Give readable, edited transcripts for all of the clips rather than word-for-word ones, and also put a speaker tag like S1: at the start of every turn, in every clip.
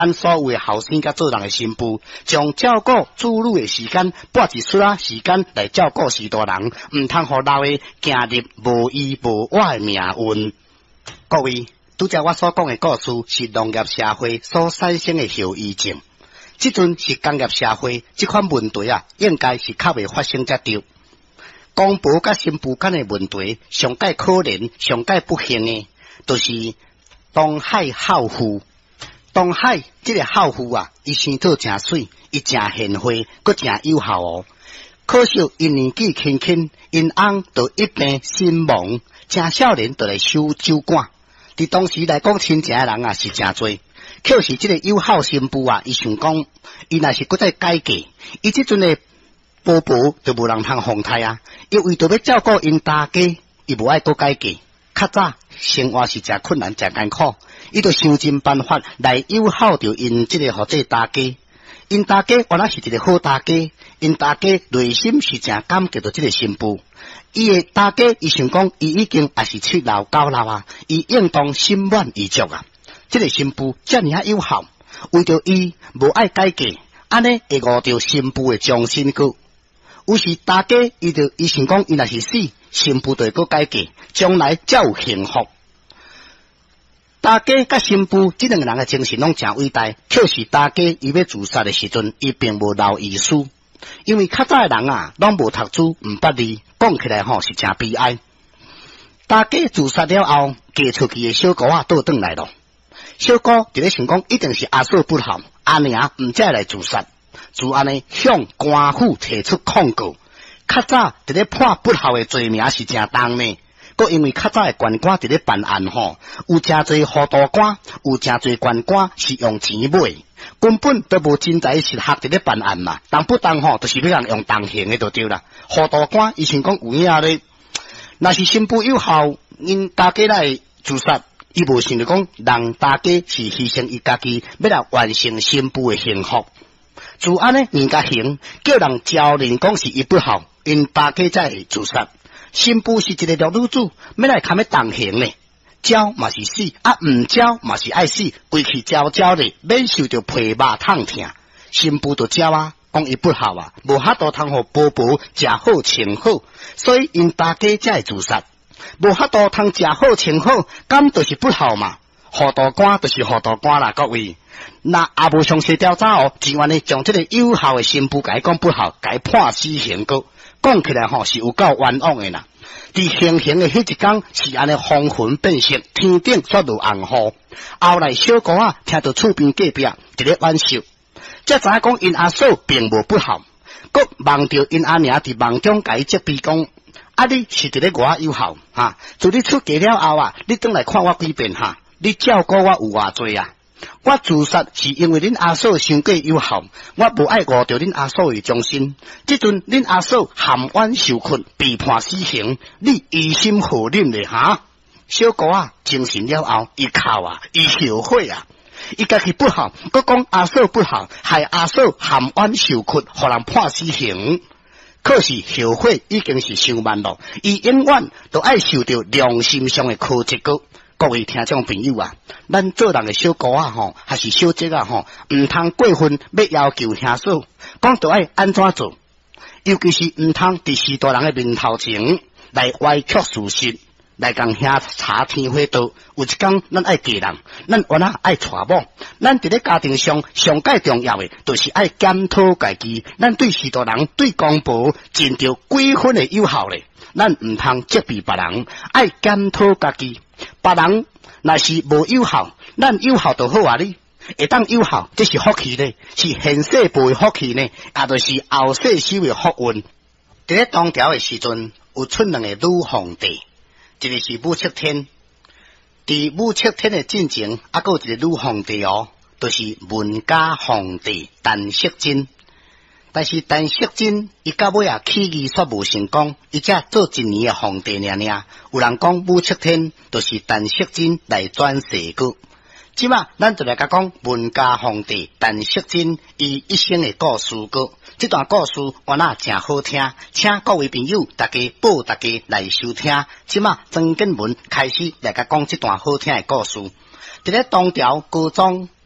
S1: 咱所有的后生甲做人的新妇，将照顾子女的时间拨一撮仔时间来照顾时大人，唔通互老的行入无依无我的命运。各位，拄则我所讲的故事是农业社会所产生的后遗症。即阵是工业社会，即款问题应该是较未发生才对。公婆甲新妇间的问题，上界可怜、上界不幸的，就是东海孝妇。东海这个孝妇伊生做真水，伊真贤惠，阁真有效哦。可惜因年纪轻轻，因翁就一病身亡，真少年就来守酒馆。伫当时来讲，亲情的人是真多。可是这个有孝新妇伊想讲，伊若是搁再改嫁，伊即阵的婆婆就无人通奉太因为着要照顾因大家，伊无爱搁改嫁。较早生活是真困难、真艰苦。伊就想尽办法来友好着因这个这大家，因大家原来是一个好大家，因大家内心是真感激着这个新妇。伊的大家伊想讲，伊已经也是出老高老伊应当心满意足这个新妇遮尔友好，为着伊无爱改嫁，安尼会误着新妇的忠心骨。有时大家伊想讲，伊若是死，新妇就会搁改嫁，将来才有幸福。大家甲新妇这两个人的精神拢真伟大，可是大家伊要自杀的时阵，伊并无留遗书，因为较早的人拢无读书，唔捌字，讲起来是真悲哀。大家自杀了后，嫁出去的小姑倒转来咯。小姑就咧想讲，一定是阿嫂不好，阿娘唔再来自杀，就安尼向官府提出控告。较早伫咧判不好的罪名是真重呢。搁因为较早的官官伫咧办案有真侪糊涂官，有真侪官官是用钱买，根本都无真才实学伫咧办案嘛。当不当就是要人用当刑的就对啦。糊涂官伊想讲有影咧，若是新妇有效，因大家来自杀，伊无想着讲人大家是牺牲伊家己，要来完成新妇的幸福。就安尼人家行，叫人招认讲是伊不好，因大家才会自杀。新妇是一个弱女子，要来堪要当刑呢？招嘛是死，唔招嘛是爱死，规气招咧，免受着皮肉痛疼。新妇就招讲伊不好无法度通互婆婆食好穿好，所以因大家才会自杀。无法度通食好穿好，咁就是不好嘛。糊涂官就是糊涂官啦，各位。那也无详细调查自然呢将这个有效的新妇改讲不好，改判死刑个。讲起来是有够冤枉的啦！伫行刑的迄一天是安尼风云变色，天顶煞落红雨。后来小姑听到厝边隔壁伫咧挽手，才知影讲因阿嫂并无不好，佮望着因阿娘伫梦中甲伊责备讲：你是伫咧我有效自你出家了后你转来看我几遍你照顾我有偌济我自杀是因为恁阿嫂伤过有效，我无爱误着恁阿嫂的忠心。即阵恁阿嫂含冤受屈，被判死刑，你于心何忍咧小姑精神了后，伊哭伊后悔伊家己不好，佮讲阿嫂不好，害阿嫂含冤受屈，互人判死刑。可是后悔已经是伤慢咯，伊永远都爱受到良心上的苛责个。各位听众朋友咱做人的小姑还是小姐唔通过分要要求兄嫂，讲着爱安怎做，尤其是唔通伫时大人的面头前来歪曲事实，来共兄查天花道。有一天咱爱嫁人，咱原来爱娶某，咱伫咧家庭上上界重要的，就是爱检讨家己，咱对时大人对公婆尽着几分的友好咧。咱唔通责备别人，爱检讨家己。别人若是无友好，咱友好就好你会当友好，这是福气呢，是现世报的福气呢，也就是后世修的福运。伫咧当朝的时阵，有出两个女皇帝，一个是武则天。伫武则天的进前，还有一个女皇帝就是文家皇帝陈淑贞。但是陈淑贞伊到尾起义煞无成功，伊才做一年的皇帝尔。有人讲武则天就是陈淑贞来转世个。即马咱就来讲文家皇帝陈淑贞伊一生的故事个。这段故事原来真好听，请各位朋友大家报大家来收听。即马曾建文开始来讲这段好听的故事。伫咧当朝高宗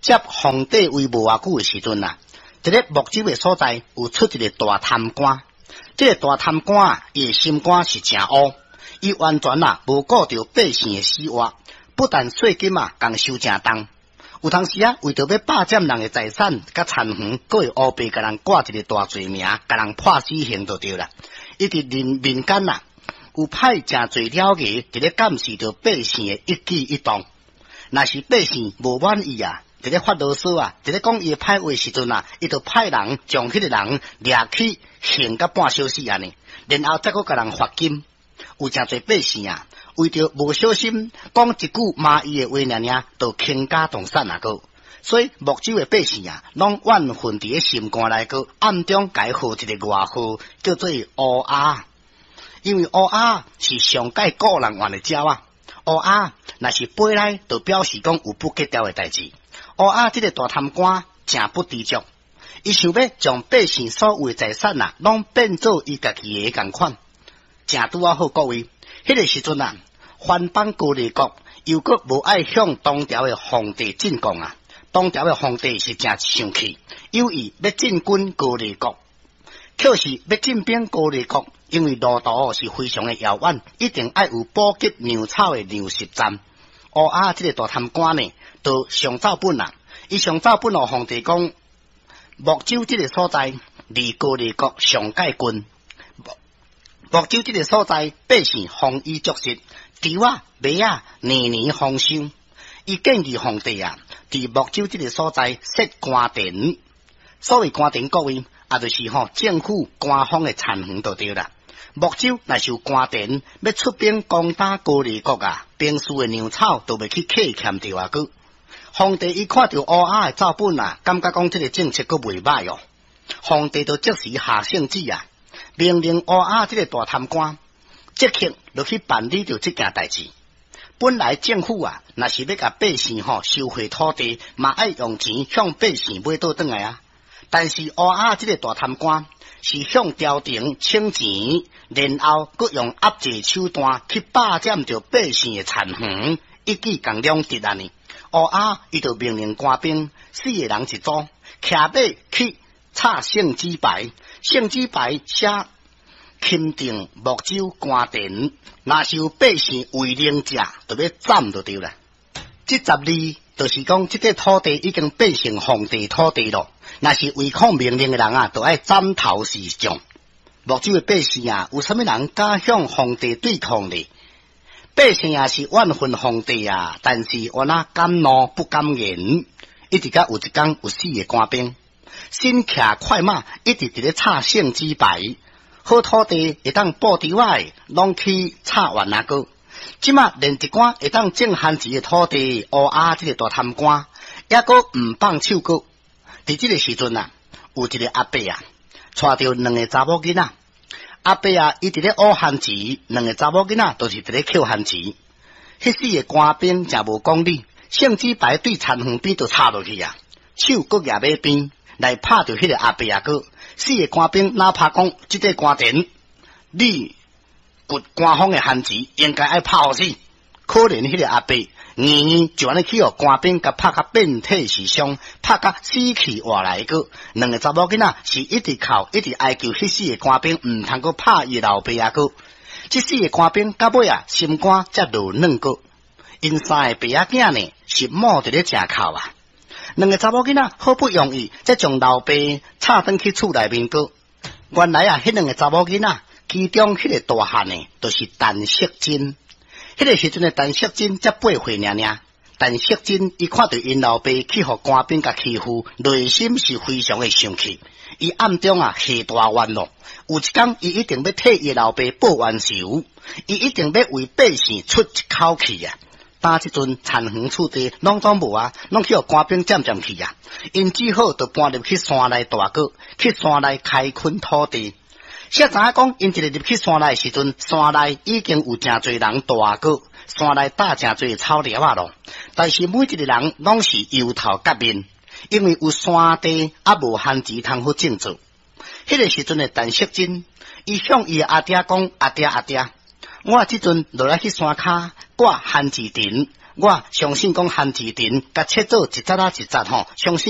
S1: 接皇帝位无偌久的时阵啊，一个木州的所在有出一个大贪官。这个大贪官啊，伊的心肝是真乌，伊完全啊无顾着百姓的死活，不但税金啊共收真重，有当时啊为着要霸占人的财产甲田园，佫会乌白甲人挂一个大罪名，甲人判死刑就对啦。伊伫民间啊有派真侪了解，伫咧监视着百姓的一举一动。若是百姓无满意啊，伫咧发牢骚啊，伫咧讲伊的歹话时阵啊，伊就派人将迄个人掠去刑到半小时安尼，然后再佫甲人罚金。有真侪百姓啊，为着无小心讲一句骂伊的话尔尔，就倾家动产啊个。所以木州的百姓啊，拢怨愤伫咧心肝内个，暗中改号一个外号，叫做乌鸦。因为乌鸦是上界顾人怨的鸟啊，乌鸦若是飞来，就表示讲有不结掉的代志。乌鸦这个大贪官真不知足，伊想要将百姓所有的财产啊，拢变做伊家己的共款。正拄好各位，迄个时阵啊，番邦高丽国又阁无爱向当朝的皇帝进贡啊。当朝的皇帝是真生气，有意要进军高丽国，却是要进兵高丽国，因为路途是非常的遥远，一定爱有补给粮草的粮食站。乌鸦这个大贪官呢，就上奏本啊，伊上奏本和皇帝讲，木州这个所在离高丽国上界近，木州这个所在百姓丰衣足食，猪啊、马啊年年丰收。伊建议皇帝啊，伫木州这个所在设官田。所谓官田，各位啊，就是政府官方的田园就对啦。木州若是有官田，要出兵攻打高丽国啊，兵士的粮草都袂去客欠着啊个。皇帝一看到乌鸦的奏本啊，感觉讲这个政策佫袂歹哦。皇帝就即时下圣旨啊，命令乌鸦这个大贪官即刻就去办理着这件代志。本来政府啊，若是要甲百姓收回土地，嘛爱用钱向百姓买倒转来啊。但是乌鸦这个大贪官是向朝廷请钱，然后佫用压制手段去霸占着百姓的田园，一举共两得安尼。乌鸦伊就命令官兵4个人一组，骑马去插圣旨牌，圣旨牌写钦定木州官田，若是有百姓违令者，就要斩就对了。这12字就是讲，这个土地已经变成皇帝土地了。若是违抗命令的人啊，就要斩头示众。木州的百姓啊，有啥物人敢向皇帝对抗呢？百姓也是怨恨皇帝啊，但是我那敢怒不敢言。一直到有一天，有4个官兵，身骑快马，一直伫咧插圣旨牌。好土地会当布伫外，拢去插完啊个。即马连一寡会当种番薯的土地，乌鸦这个大贪官，也个唔放手个。伫这个时阵啊，有一个阿伯啊，带着2个查某囡仔。阿伯啊，伊伫咧挖番薯，2个查某囡仔都是伫咧捡番薯。迄4个官兵真无讲理，圣旨牌对田园边就插落去啊，手搁举马鞭来拍着迄个阿伯啊个。4个官兵哪怕讲即个官田，你掘官方的番薯，应该爱拍互死。可怜迄个阿伯，就安尼去互官兵甲拍甲遍体是伤，拍甲死去活来个。2个查某囡仔是一直哭，一直哀求迄4个官兵唔通阁拍伊老爸啊个。这4个官兵到尾啊，心肝才落软个。因3个爸仔囝呢，是摸着咧食哭啊。2个查某囡仔好不容易才将老爸插转去厝内面个。原来啊，迄2个查某囡仔其中迄个大汉呢，就是陈锡珍。迄个时阵的陈锡珍才8岁尔尔。陈锡珍伊看到因老爸去互官兵甲欺负，内心是非常的生气。伊暗中啊下大愿咯，有一天伊一定要替伊老爸报冤仇，伊一定要为百姓出一口气啊！打即阵田园厝地拢总无啊，拢去互官兵占去啊。因只好就搬入去山内大个，去山内开垦土地。谁知影讲，因一个入去山内的时阵，山内已经有真侪人大个，山内搭真侪草料啊咯。但是每一个人拢是油头甲面，因为有山地啊无番薯通好种植。迄个时阵的陈锡珍，伊向伊阿爹讲：阿爹，我即阵落来去山骹挂番薯田， 我相信讲韩志廷甲切做一节一节吼，相信。